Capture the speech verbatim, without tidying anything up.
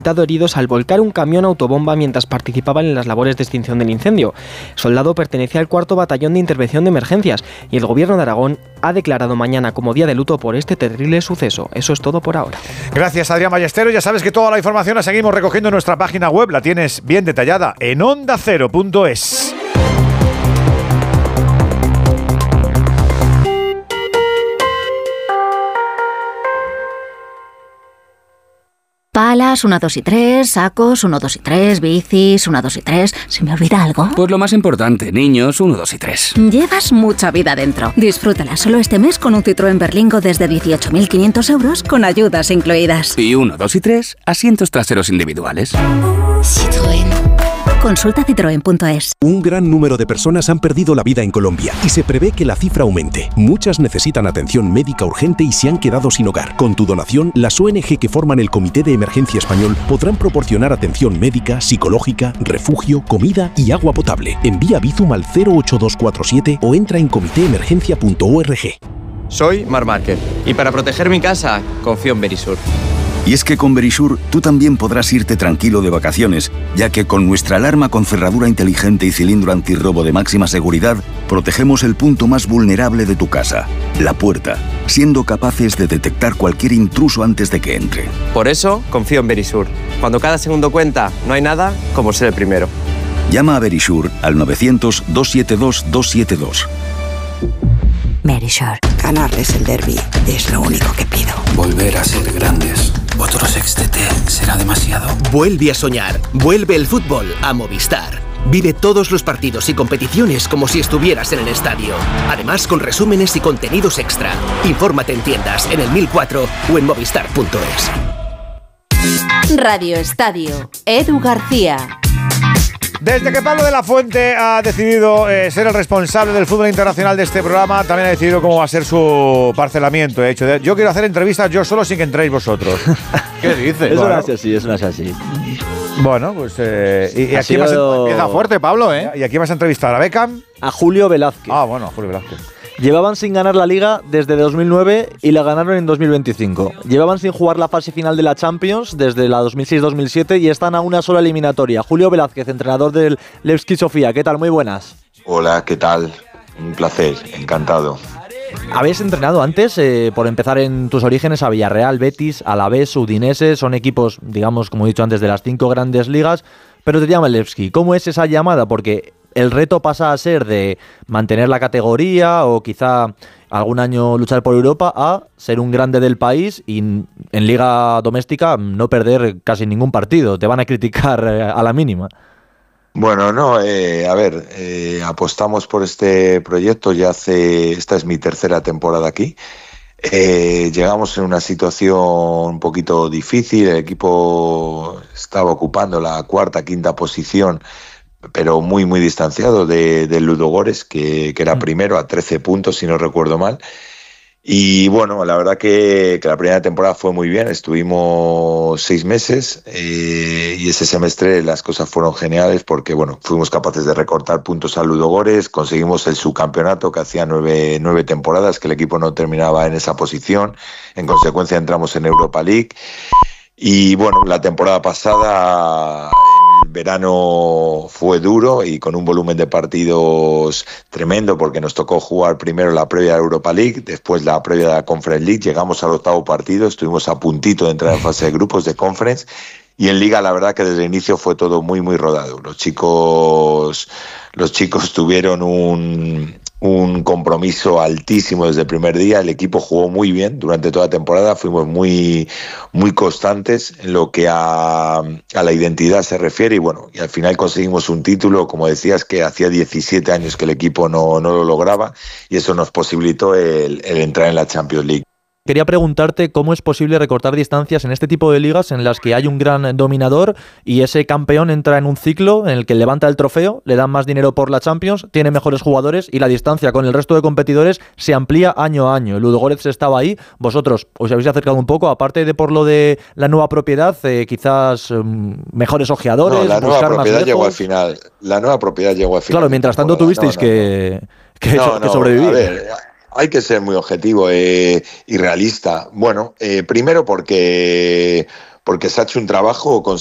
heridos al volcar un camión autobomba mientras participaban en las labores de extinción del incendio. El soldado pertenecía al cuarto batallón de intervención de emergencias y el gobierno de Aragón ha declarado mañana como día de luto por este terrible suceso. Eso es todo por ahora. Gracias, Adrián Ballesteros. Ya sabes que toda la información la seguimos recogiendo en nuestra página web. La tienes bien detallada en onda cero punto es. Palas, uno, dos y tres, sacos, uno, dos y tres, bicis, uno, dos y tres. ¿Se me olvida algo? Pues lo más importante, niños, uno, dos y tres. Llevas mucha vida dentro. Disfrútala solo este mes con un Citroën Berlingo desde dieciocho mil quinientos euros con ayudas incluidas. Y uno, dos y tres, asientos traseros individuales. Citroën. Consulta citroen punto es. Un gran número de personas han perdido la vida en Colombia y se prevé que la cifra aumente. Muchas necesitan atención médica urgente y se han quedado sin hogar. Con tu donación, las O N Ge que forman el Comité de Emergencia Español podrán proporcionar atención médica, psicológica, refugio, comida y agua potable. Envía Bizum al cero ocho dos cuatro siete o entra en comité emergencia punto org. Soy Marc Márquez y para proteger mi casa confío en Verisur. Y es que con Verisur tú también podrás irte tranquilo de vacaciones, ya que con nuestra alarma con cerradura inteligente y cilindro antirrobo de máxima seguridad, protegemos el punto más vulnerable de tu casa, la puerta, siendo capaces de detectar cualquier intruso antes de que entre. Por eso confío en Verisur. Cuando cada segundo cuenta, no hay nada como ser el primero. Llama a Verisur al novecientos, doscientos setenta y dos, doscientos setenta y dos. Verisur. Ganarles el derbi es lo único que pido. Volver a ser grandes. Otro sextete será demasiado. Vuelve a soñar. Vuelve el fútbol a Movistar. Vive todos los partidos y competiciones como si estuvieras en el estadio. Además, con resúmenes y contenidos extra. Infórmate en tiendas, en el mil cuatro o en movistar punto es. Radio Estadio. Edu García. Desde que Pablo de la Fuente ha decidido eh, ser el responsable del fútbol internacional de este programa, también ha decidido cómo va a ser su parcelamiento. He hecho de, yo quiero hacer entrevistas yo solo sin que entréis vosotros. ¿Qué dices? Eso bueno. no es así, eso no es así. Bueno, pues... Eh, y, y aquí sido... vas a, empieza fuerte, Pablo, ¿eh? ¿Y aquí vas a entrevistar a Beckham? A Julio Velázquez. Ah, bueno, a Julio Velázquez. Llevaban sin ganar la Liga desde dos mil nueve y la ganaron en dos mil veinticinco. Llevaban sin jugar la fase final de la Champions desde la dos mil seis dos mil siete y están a una sola eliminatoria. Julio Velázquez, entrenador del Levski Sofía. ¿Qué tal? Muy buenas. Hola, ¿qué tal? Un placer, encantado. Habéis entrenado antes, eh, por empezar en tus orígenes, a Villarreal, Betis, Alavés, Udinese. Son equipos, digamos, como he dicho antes, de las cinco grandes ligas, pero te llama el Levski. ¿Cómo es esa llamada? Porque el reto pasa a ser de mantener la categoría o quizá algún año luchar por Europa a ser un grande del país y en liga doméstica no perder casi ningún partido. Te van a criticar a la mínima. Bueno, no, eh, a ver, eh, apostamos por este proyecto ya hace, esta es mi tercera temporada aquí. Eh, llegamos en una situación un poquito difícil, el equipo estaba ocupando la cuarta, quinta posición, pero muy, muy distanciado de, de Ludogorets, que, que era primero a trece puntos, si no recuerdo mal. Y bueno, la verdad que, que la primera temporada fue muy bien, estuvimos seis meses eh, y ese semestre las cosas fueron geniales porque bueno, fuimos capaces de recortar puntos a Ludogorets, conseguimos el subcampeonato que hacía nueve, nueve temporadas que el equipo no terminaba en esa posición, en consecuencia entramos en Europa League y bueno, la temporada pasada... El verano fue duro y con un volumen de partidos tremendo porque nos tocó jugar primero la previa de Europa League, después la previa de la Conference League, llegamos al octavo partido, estuvimos a puntito de entrar en fase de grupos de Conference y en Liga la verdad que desde el inicio fue todo muy muy rodado. Los chicos, los chicos tuvieron un... un compromiso altísimo desde el primer día, el equipo jugó muy bien durante toda la temporada, fuimos muy, muy constantes en lo que a, a la identidad se refiere y bueno, y al final conseguimos un título, como decías, que hacía diecisiete años que el equipo no, no lo lograba y eso nos posibilitó el, el entrar en la Champions League. Quería preguntarte cómo es posible recortar distancias en este tipo de ligas en las que hay un gran dominador y ese campeón entra en un ciclo en el que levanta el trofeo, le dan más dinero por la Champions, tiene mejores jugadores y la distancia con el resto de competidores se amplía año a año. El Ludogorets estaba ahí, vosotros os habéis acercado un poco, aparte de por lo de la nueva propiedad, eh, quizás um, mejores ojeadores. No, la nueva propiedad más llegó al final. La nueva propiedad llegó al final. Claro, mientras tanto tuvisteis no, no, que, no. que, no, so, que no, sobrevivir. A ver, hay que ser muy objetivo eh, y realista. Bueno, eh, primero porque porque se ha hecho un trabajo con